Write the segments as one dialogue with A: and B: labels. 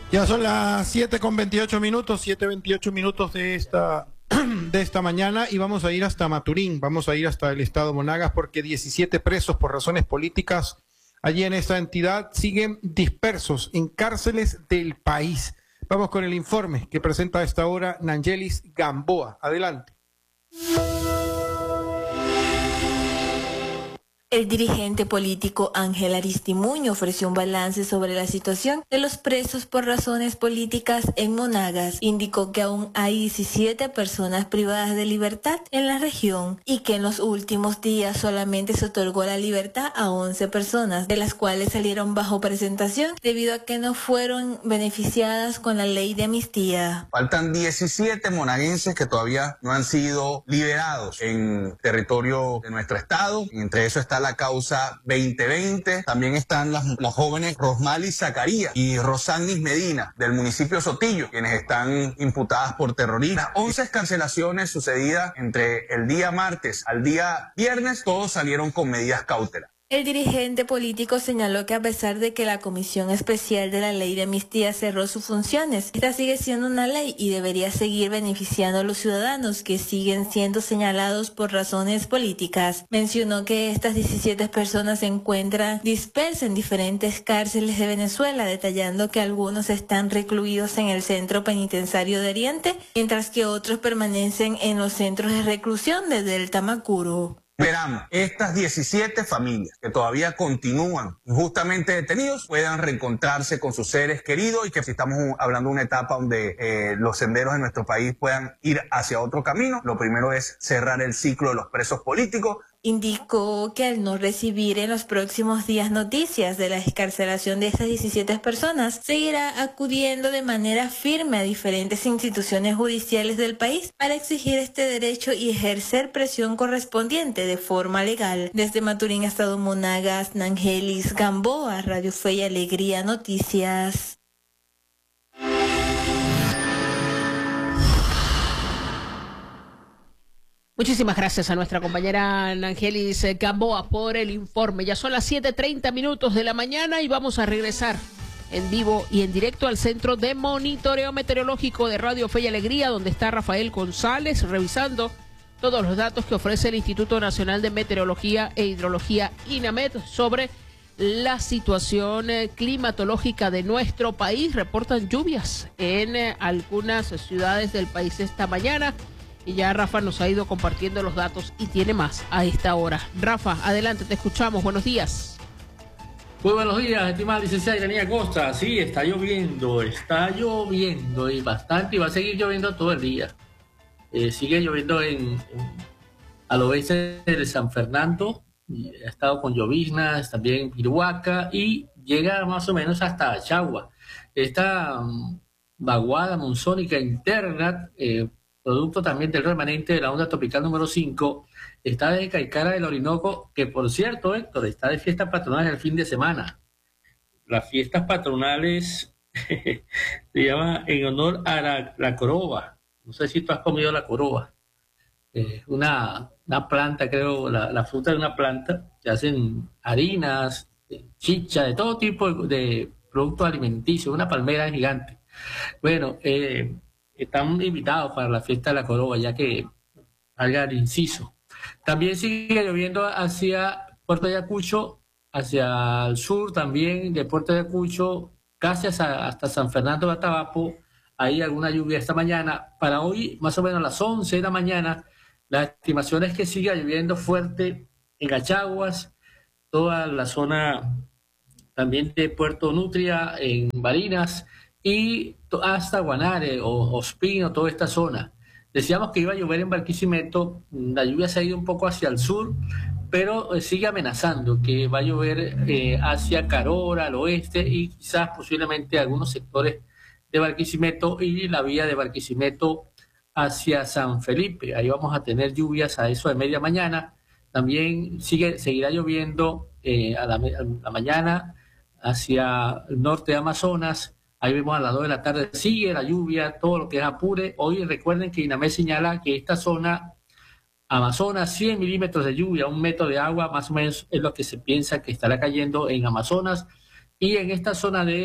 A: Ya son las 7:28 minutos, 7:28 minutos de esta mañana, y vamos a ir hasta Maturín, vamos a ir hasta el estado Monagas, porque 17 presos por razones políticas allí en esta entidad siguen dispersos en cárceles del país. Vamos con el informe que presenta a esta hora Nangelis Gamboa. Adelante.
B: El dirigente político Ángel Aristimuño ofreció un balance sobre la situación de los presos por razones políticas en Monagas. Indicó que aún hay 17 personas privadas de libertad en la región y que en los últimos días solamente se otorgó la libertad a 11 personas, de las cuales salieron bajo presentación debido a que no fueron beneficiadas con la ley de amnistía.
C: Faltan 17 monaguenses que todavía no han sido liberados en territorio de nuestro estado. Entre eso está la causa 2020, también están las jóvenes Rosmali Zacarías y Rosanis Medina del municipio de Sotillo, quienes están imputadas por terrorismo. Las 11 excarcelaciones sucedidas entre el día martes al día viernes, todos salieron con medidas cautelares.
B: El dirigente político señaló que a pesar de que la Comisión Especial de la Ley de Amnistía cerró sus funciones, esta sigue siendo una ley y debería seguir beneficiando a los ciudadanos que siguen siendo señalados por razones políticas. Mencionó que estas 17 personas se encuentran dispersas en diferentes cárceles de Venezuela, detallando que algunos están recluidos en el Centro Penitenciario de Oriente, mientras que otros permanecen en los centros de reclusión de Delta Macuro.
C: Esperamos estas 17 familias que todavía continúan injustamente detenidos puedan reencontrarse con sus seres queridos y que si estamos hablando de una etapa donde los senderos de nuestro país puedan ir hacia otro camino, lo primero es cerrar el ciclo de los presos políticos.
B: Indicó que al no recibir en los próximos días noticias de la excarcelación de estas 17 personas, seguirá acudiendo de manera firme a diferentes instituciones judiciales del país para exigir este derecho y ejercer presión correspondiente de forma legal. Desde Maturín, estado Monagas, Nangelis Gamboa, Radio Fe y Alegría Noticias.
D: Muchísimas gracias a nuestra compañera Nangelis Gamboa por el informe. Ya son las 7:30 minutos de la mañana y vamos a regresar en vivo y en directo al Centro de Monitoreo Meteorológico de Radio Fe y Alegría, donde está Rafael González revisando todos los datos que ofrece el Instituto Nacional de Meteorología e Hidrología, INAMED, sobre la situación climatológica de nuestro país. Reportan lluvias en algunas ciudades del país esta mañana. Y ya Rafa nos ha ido compartiendo los datos y tiene más a esta hora. Rafa, adelante, te escuchamos. Buenos días.
E: Muy buenos días, estimada licenciada Iranía Costa. Sí, está lloviendo y bastante, y va a seguir lloviendo todo el día. Sigue lloviendo al oeste de San Fernando, y ha estado con lloviznas, también Piruaca, y llega más o menos hasta Achagua. Esta vaguada monzónica interna, producto también del remanente de la onda tropical número 5, está desde Caicara del Orinoco, que por cierto, Héctor, está de fiestas patronales el fin de semana. Las fiestas patronales se llama en honor a la coroba. No sé si tú has comido la coroba. Una planta, creo, la fruta de una planta, que hacen harinas, chicha, de todo tipo de productos alimenticios, una palmera gigante. Bueno, están invitados para la fiesta de la coroba, ya que haga el inciso. También sigue lloviendo hacia Puerto Ayacucho, hacia el sur también de Puerto Ayacucho, casi hasta San Fernando de Atabapo. Hay alguna lluvia esta mañana. Para hoy, más o menos a las 11 de la mañana, la estimación es que siga lloviendo fuerte en Achaguas, toda la zona también de Puerto Nutria, en Barinas, y hasta Guanare o Ospino, toda esta zona. Decíamos que iba a llover en Barquisimeto, la lluvia se ha ido un poco hacia el sur, pero sigue amenazando que va a llover hacia Carora, al oeste, y quizás posiblemente algunos sectores de Barquisimeto y la vía de Barquisimeto hacia San Felipe. Ahí vamos a tener lluvias a eso de media mañana. También seguirá lloviendo a la mañana hacia el norte de Amazonas. Ahí vemos a las 2 de la tarde, sigue la lluvia, todo lo que es Apure. Hoy recuerden que INAMED señala que esta zona, Amazonas, 100 milímetros de lluvia, 1 metro de agua, más o menos es lo que se piensa que estará cayendo en Amazonas. Y en esta zona de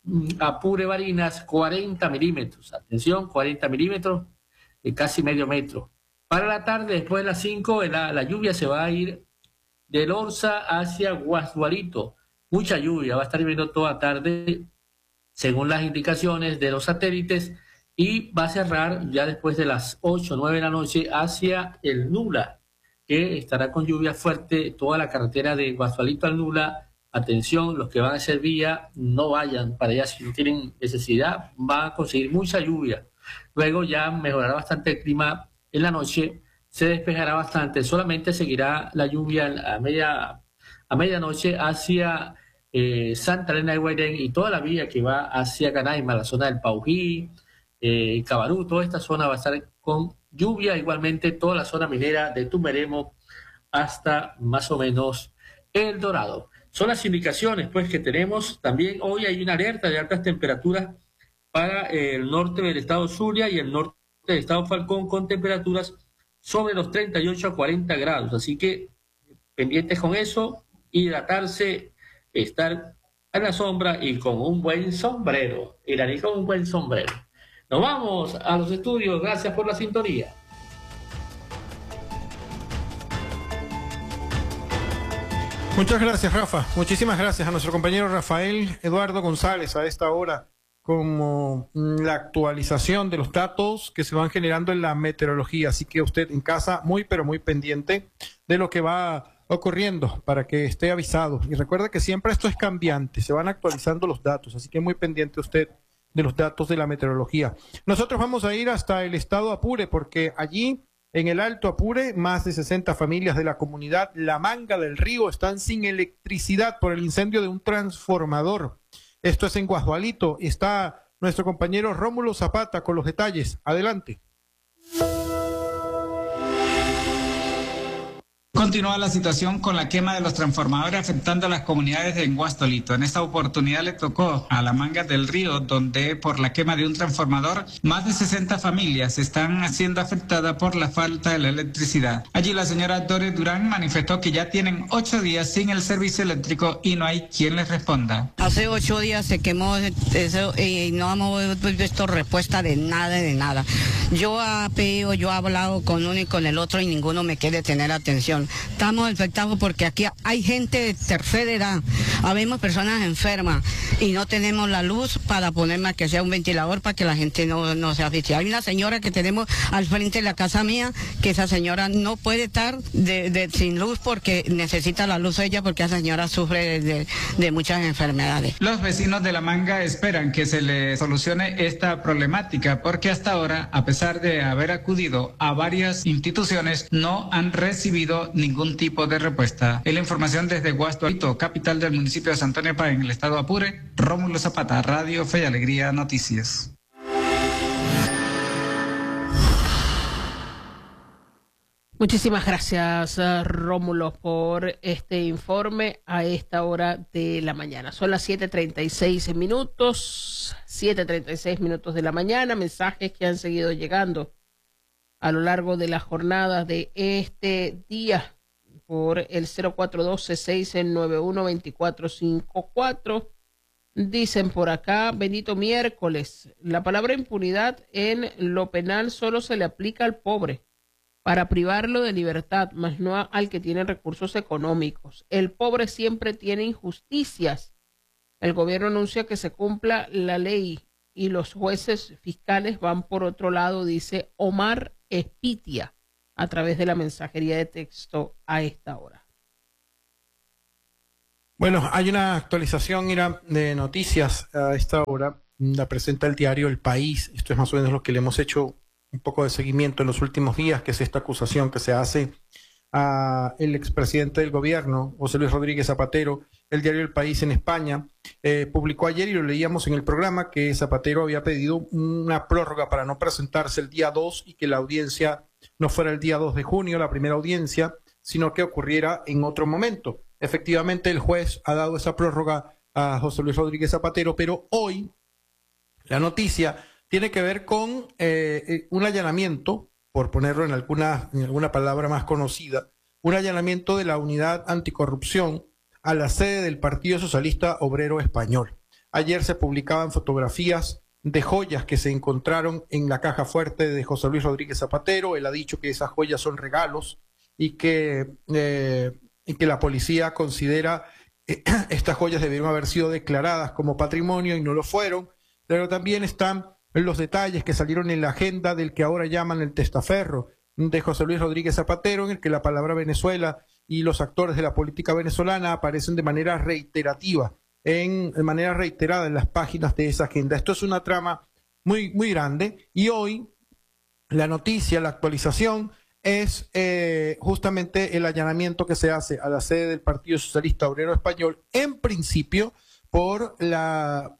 E: Apure Barinas, 40 milímetros. Atención, 40 milímetros, casi medio metro. Para la tarde, después de las 5, la lluvia se va a ir del Orza hacia Guasdualito. Mucha lluvia, va a estar lloviendo toda tarde, según las indicaciones de los satélites, y va a cerrar ya después de las 8 o 9 de la noche hacia el Nula, que estará con lluvia fuerte toda la carretera de Guasdualito al Nula. Atención, los que van a hacer vía, no vayan para allá si no tienen necesidad, van a conseguir mucha lluvia. Luego ya mejorará bastante el clima en la noche, se despejará bastante, solamente seguirá la lluvia a medianoche hacia Santa Elena de Guairén y toda la vía que va hacia Canaima, la zona del Paují, Cabarú, toda esta zona va a estar con lluvia, igualmente toda la zona minera de Tumberemo hasta más o menos El Dorado. Son las indicaciones pues que tenemos. También hoy hay una alerta de altas temperaturas para el norte del estado Zulia y el norte del estado Falcón, con temperaturas sobre los 38 a 40 grados. Así que pendientes con eso, hidratarse, estar en la sombra y con un buen sombrero. Iraní con un buen sombrero. Nos vamos a los estudios. Gracias por la sintonía.
A: Muchas gracias, Rafa. Muchísimas gracias a nuestro compañero Rafael Eduardo González a esta hora, como la actualización de los datos que se van generando en la meteorología. Así que usted en casa muy, pero muy pendiente de lo que va ocurriendo para que esté avisado. Y recuerda que siempre esto es cambiante, se van actualizando los datos, así que muy pendiente usted de los datos de la meteorología. Nosotros vamos a ir hasta el estado Apure, porque allí en el Alto Apure, más de 60 familias de la comunidad La Manga del Río están sin electricidad por el incendio de un transformador. Esto es en Guasdualito. Está nuestro compañero Rómulo Zapata con los detalles. Adelante.
F: Continúa la situación con la quema de los transformadores afectando a las comunidades de Guasdualito. En esta oportunidad le tocó a La Manga del Río, donde por la quema de un transformador, más de 60 familias están siendo afectadas por la falta de la electricidad. Allí la señora Doris Durán manifestó que ya tienen 8 días sin el servicio eléctrico y no hay quien les responda.
G: Hace 8 días se quemó eso y no hemos visto respuesta de nada. Yo he hablado con uno y con el otro y ninguno me quiere tener atención. Estamos afectados porque aquí hay gente de tercera edad, habemos personas enfermas y no tenemos la luz para poner más que sea un ventilador para que la gente no se asfixie. Hay una señora que tenemos al frente de la casa mía, que esa señora no puede estar sin luz porque necesita la luz ella, porque esa señora sufre de muchas enfermedades.
F: Los vecinos de La Manga esperan que se les solucione esta problemática porque hasta ahora, a pesar de haber acudido a varias instituciones, no han recibido ningún tipo de respuesta. En la información desde Guasdualito, capital del municipio de Santo Nepá, en el estado Apure, Rómulo Zapata, Radio Fe y Alegría Noticias.
D: Muchísimas gracias, Rómulo, por este informe a esta hora de la mañana. Son las 7:36 minutos, 7:36 minutos de la mañana. Mensajes que han seguido llegando a lo largo de las jornadas de este día por el 0412-691-2454. Dicen por acá, bendito miércoles, la palabra impunidad en lo penal solo se le aplica al pobre para privarlo de libertad, mas no al que tiene recursos económicos. El pobre siempre tiene injusticias. El gobierno anuncia que se cumpla la ley y los jueces fiscales van por otro lado, dice Omar Espitia a través de la mensajería de texto a esta hora.
A: Bueno, hay una actualización de noticias a esta hora. La presenta el diario El País. Esto es más o menos lo que le hemos hecho un poco de seguimiento en los últimos días, que es esta acusación que se hace a el expresidente del gobierno, José Luis Rodríguez Zapatero. El diario El País en España publicó ayer, y lo leíamos en el programa, que Zapatero había pedido una prórroga para no presentarse el día 2 y que la audiencia no fuera el día 2 de junio, la primera audiencia, sino que ocurriera en otro momento. Efectivamente, el juez ha dado esa prórroga a José Luis Rodríguez Zapatero, pero hoy la noticia tiene que ver con un allanamiento, por ponerlo en alguna palabra más conocida, un allanamiento de la Unidad Anticorrupción a la sede del Partido Socialista Obrero Español. Ayer se publicaban fotografías de joyas que se encontraron en la caja fuerte de José Luis Rodríguez Zapatero. Él ha dicho que esas joyas son regalos y que la policía considera estas joyas debieron haber sido declaradas como patrimonio y no lo fueron. Pero también están los detalles que salieron en la agenda del que ahora llaman el testaferro de José Luis Rodríguez Zapatero, en el que la palabra Venezuela y los actores de la política venezolana aparecen de manera reiterativa, de manera reiterada en las páginas de esa agenda. Esto es una trama muy, muy grande y hoy la noticia, la actualización es justamente el allanamiento que se hace a la sede del Partido Socialista Obrero Español, en principio por la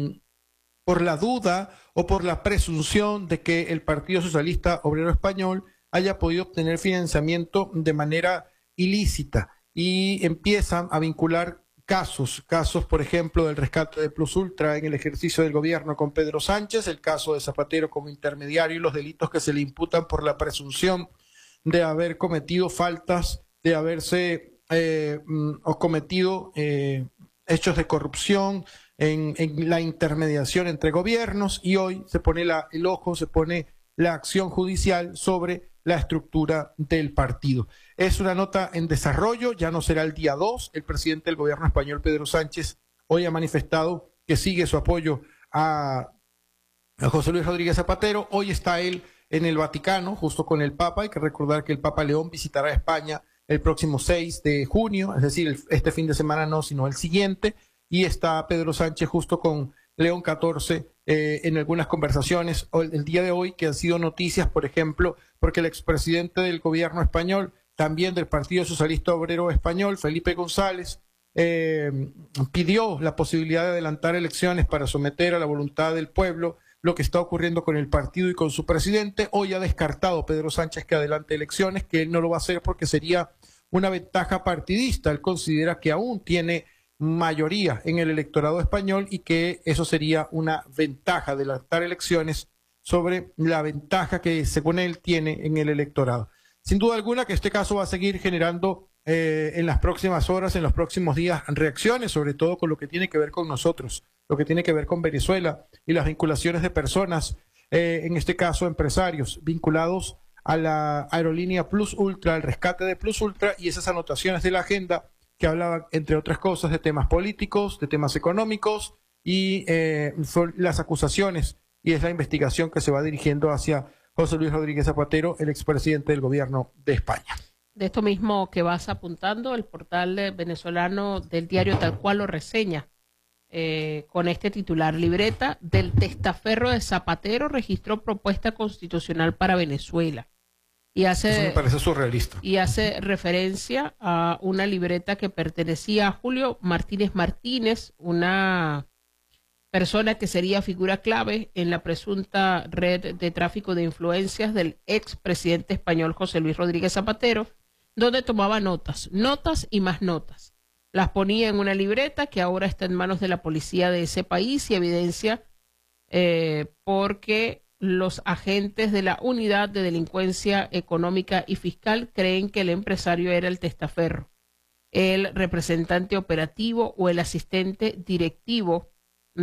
A: duda o por la presunción de que el Partido Socialista Obrero Español haya podido obtener financiamiento de manera ilícita y empiezan a vincular casos, por ejemplo, del rescate de Plus Ultra en el ejercicio del gobierno con Pedro Sánchez, el caso de Zapatero como intermediario y los delitos que se le imputan por la presunción de haber cometido faltas, de haberse cometido hechos de corrupción en la intermediación entre gobiernos, y hoy se pone el ojo, se pone la acción judicial sobre la estructura del partido. Es una nota en desarrollo, ya no será el día 2. El presidente del gobierno español, Pedro Sánchez, hoy ha manifestado que sigue su apoyo a José Luis Rodríguez Zapatero. Hoy está él en el Vaticano, justo con el Papa. Hay que recordar que el Papa León visitará España el próximo 6 de junio, es decir, este fin de semana no, sino el siguiente, y está Pedro Sánchez justo con León XIV en algunas conversaciones el día de hoy que han sido noticias, por ejemplo, porque el expresidente del gobierno español, también del Partido Socialista Obrero Español, Felipe González, pidió la posibilidad de adelantar elecciones para someter a la voluntad del pueblo lo que está ocurriendo con el partido y con su presidente. Hoy ha descartado Pedro Sánchez que adelante elecciones, que él no lo va a hacer porque sería una ventaja partidista. Él considera que aún tiene mayoría en el electorado español y que eso sería una ventaja de adelantar elecciones sobre la ventaja que según él tiene en el electorado. Sin duda alguna que este caso va a seguir generando en las próximas horas, en los próximos días, reacciones, sobre todo con lo que tiene que ver con nosotros, lo que tiene que ver con Venezuela y las vinculaciones de personas, en este caso empresarios, vinculados a la aerolínea Plus Ultra, al rescate de Plus Ultra y esas anotaciones de la agenda que hablaban, entre otras cosas, de temas políticos, de temas económicos y las acusaciones y es la investigación que se va dirigiendo hacia José Luis Rodríguez Zapatero, el expresidente del gobierno de España.
D: De esto mismo que vas apuntando, el portal venezolano del diario Tal Cual lo reseña con este titular: libreta del testaferro de Zapatero registró propuesta constitucional para Venezuela. Y eso
A: me parece surrealista.
D: Y hace referencia a una libreta que pertenecía a Julio Martínez Martínez, una persona que sería figura clave en la presunta red de tráfico de influencias del expresidente español José Luis Rodríguez Zapatero, donde tomaba notas y más notas. Las ponía en una libreta que ahora está en manos de la policía de ese país y evidencia porque los agentes de la Unidad de Delincuencia Económica y Fiscal creen que el empresario era el testaferro, el representante operativo o el asistente directivo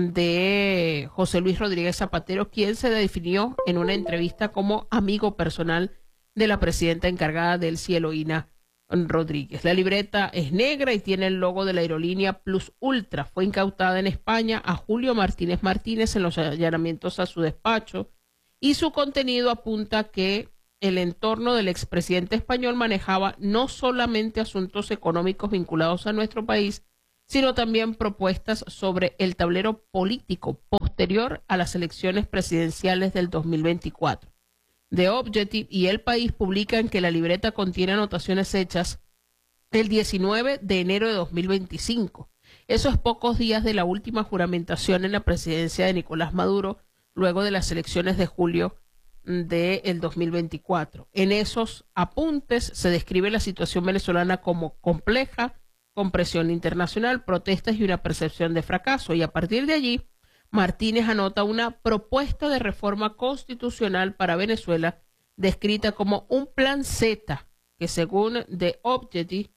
D: de José Luis Rodríguez Zapatero, quien se definió en una entrevista como amigo personal de la presidenta encargada del Eloína Rodríguez. La libreta es negra y tiene el logo de la aerolínea Plus Ultra. Fue incautada en España a Julio Martínez Martínez en los allanamientos a su despacho y su contenido apunta que el entorno del expresidente español manejaba no solamente asuntos económicos vinculados a nuestro país, sino también propuestas sobre el tablero político posterior a las elecciones presidenciales del 2024. The Objective y El País publican que la libreta contiene anotaciones hechas el 19 de enero de 2025. Eso es pocos días de la última juramentación en la presidencia de Nicolás Maduro, luego de las elecciones de julio del 2024. En esos apuntes se describe la situación venezolana como compleja, con presión internacional, protestas y una percepción de fracaso. Y a partir de allí, Martínez anota una propuesta de reforma constitucional para Venezuela, descrita como un plan Z, que según The Objective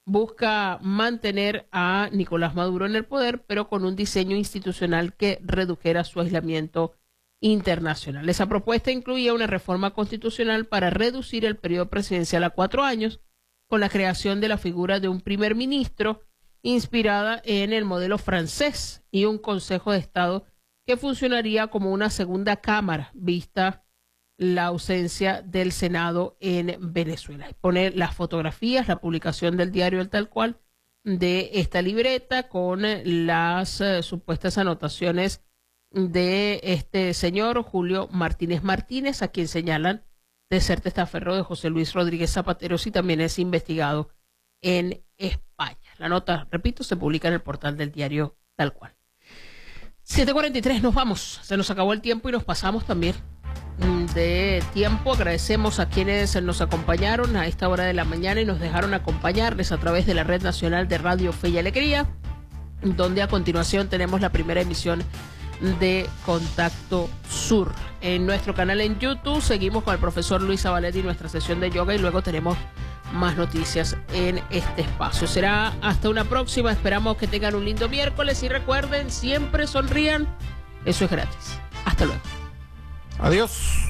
D: busca mantener a Nicolás Maduro en el poder, pero con un diseño institucional que redujera su aislamiento internacional. Esa propuesta incluía una reforma constitucional para reducir el periodo presidencial a 4 años, con la creación de la figura de un primer ministro inspirada en el modelo francés y un Consejo de Estado que funcionaría como una segunda cámara, vista la ausencia del Senado en Venezuela. Pone las fotografías, la publicación del diario El Tal Cual de esta libreta con las supuestas anotaciones de este señor Julio Martínez Martínez, a quien señalan de ser testaferro de José Luis Rodríguez Zapatero, si también es investigado en España. La nota, repito, se publica en el portal del diario Tal Cual. 7:43, nos vamos. Se nos acabó el tiempo y nos pasamos también de tiempo. Agradecemos a quienes nos acompañaron a esta hora de la mañana y nos dejaron acompañarles a través de la Red Nacional de Radio Fe y Alegría, donde a continuación tenemos la primera emisión de Contacto Sur. En nuestro canal en YouTube seguimos con el profesor Luis Zavaletti y nuestra sesión de yoga, y luego tenemos más noticias en este espacio. Será hasta una próxima. Esperamos que tengan un lindo miércoles y recuerden, siempre sonrían. Eso es gratis. Hasta luego.
A: Adiós.